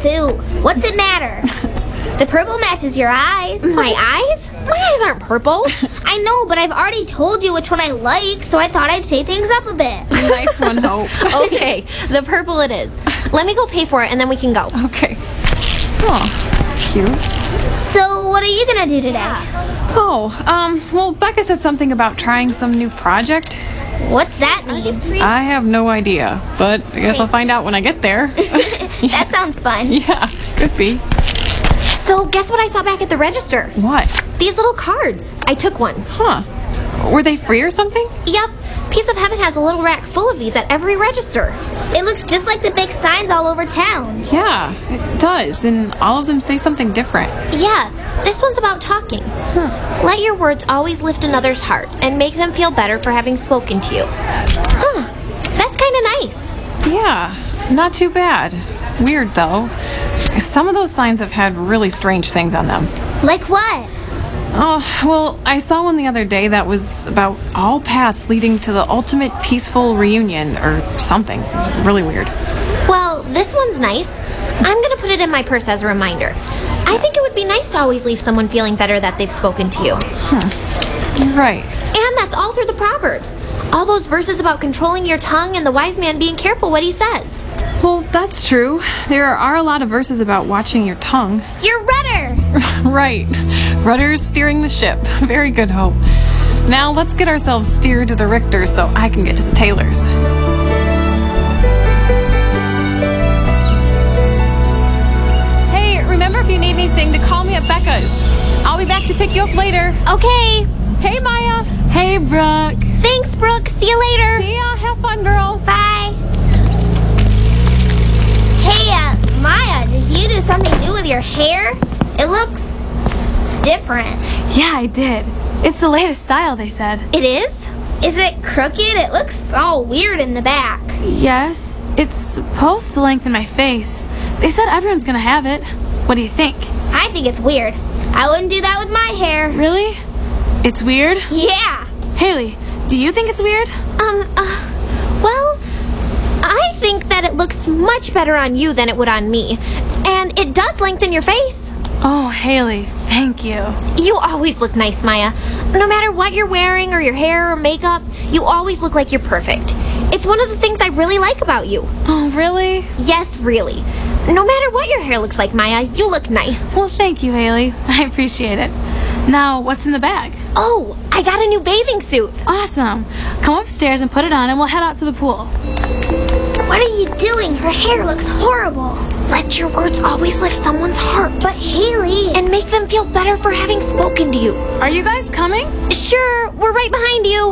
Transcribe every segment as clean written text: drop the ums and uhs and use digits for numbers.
too. What's it matter? The purple matches your eyes. My eyes? My eyes aren't purple. I know, but I've already told you which one I like, so I thought I'd shade things up a bit. Nice one, Hope. Okay, the purple it is. Let me go pay for it, and then we can go. Okay. Oh, that's cute. So, what are you gonna do today? Well, Becca said something about trying some new project. What's that mean? I have no idea, but I guess I'll find out when I get there. That sounds fun. Yeah, could be. So, guess what I saw back at the register? What? These little cards. I took one. Huh. Were they free or something? Yep. Piece of Heaven has a little rack full of these at every register. It looks just like the big signs all over town. Yeah, it does, and all of them say something different. Yeah, this one's about talking. Let your words always lift another's heart and make them feel better for having spoken to you. Huh. That's kind of nice. Yeah, not too bad. Weird, though. Some of those signs have had really strange things on them. Like what? Oh, well, I saw one the other day that was about all paths leading to the ultimate peaceful reunion or something. It was really weird. Well, this one's nice. I'm going to put it in my purse as a reminder. I think it would be nice to always leave someone feeling better that they've spoken to you. Right. And that's all through the Proverbs. All those verses about controlling your tongue and the wise man being careful what he says. Well, that's true. There are a lot of verses about watching your tongue. Your rudder! Right. Rudder's steering the ship. Very good, Hope. Now let's get ourselves steered to the Richter so I can get to the Taylors. Hey, remember if you need anything to call me at Becca's. I'll be back to pick you up later. Okay. Hey, Maya. Hey, Brooke. Thanks, Brooke. See you later. See ya. Have fun, girls. Bye. Hey, Maya, did you do something new with your hair? It looks different. Yeah, I did. It's the latest style, they said. It is? Is it crooked? It looks all weird in the back. Yes, it's supposed to lengthen my face. They said everyone's gonna have it. What do you think? I think it's weird. I wouldn't do that with my hair. Really? It's weird? Yeah. Haley, do you think it's weird? Well, I think that it looks much better on you than it would on me. And it does lengthen your face. Oh, Haley, thank you. You always look nice, Maya. No matter what you're wearing or your hair or makeup, you always look like you're perfect. It's one of the things I really like about you. Oh, really? Yes, really. No matter what your hair looks like, Maya, you look nice. Well, thank you, Haley. I appreciate it. Now, what's in the bag? Oh, I got a new bathing suit. Awesome. Come upstairs and put it on and we'll head out to the pool. What are you doing? Her hair looks horrible. Let your words always lift someone's heart. But Haley... And make them feel better for having spoken to you. Are you guys coming? Sure, we're right behind you.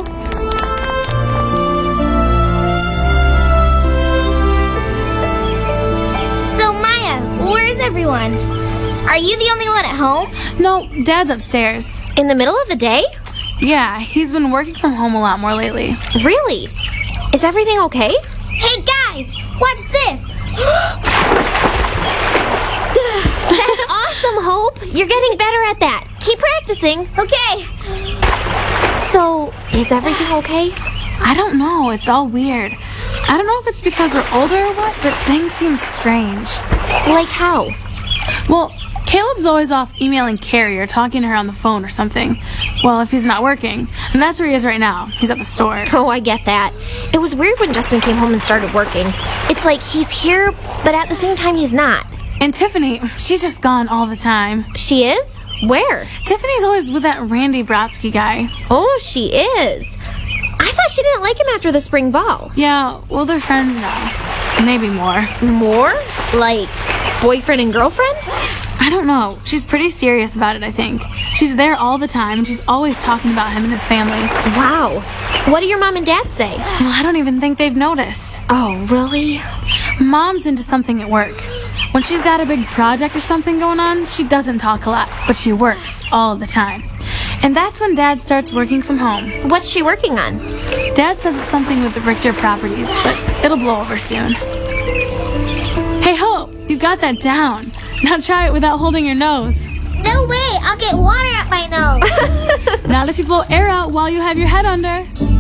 So, Maya, where's everyone? Are you the only one at home? No, Dad's upstairs. In the middle of the day? Yeah, he's been working from home a lot more lately. Really? Is everything okay? Hey, guys, watch this. That's awesome, Hope. You're getting better at that. Keep practicing. Okay. So, is everything okay? I don't know. It's all weird. I don't know if it's because we're older or what, but things seem strange. Like how? Well, Caleb's always off emailing Carrie or talking to her on the phone or something. Well, if he's not working. And that's where he is right now. He's at the store. Oh, I get that. It was weird when Justin came home and started working. It's like he's here, but at the same time he's not. And Tiffany, she's just gone all the time. She is? Where? Tiffany's always with that Randy Brodsky guy. Oh, she is. I thought she didn't like him after the spring ball. Yeah, well, they're friends now. Maybe more. More? Like boyfriend and girlfriend? I don't know. She's pretty serious about it, I think. She's there all the time, and she's always talking about him and his family. Wow. What do your mom and dad say? Well, I don't even think they've noticed. Oh, really? Mom's into something at work. When she's got a big project or something going on, she doesn't talk a lot, but she works all the time. And that's when Dad starts working from home. What's she working on? Dad says it's something with the Richter properties, but it'll blow over soon. Hey, Hope, you got that down. Now try it without holding your nose. No way, I'll get water up my nose. Not if you blow air out while you have your head under.